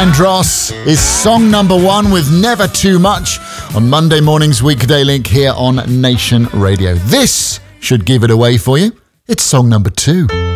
Vandross is song number 1 with Never Too Much on Monday morning's Weekday Link here on Nation Radio. This should give it away for you. It's song number 2.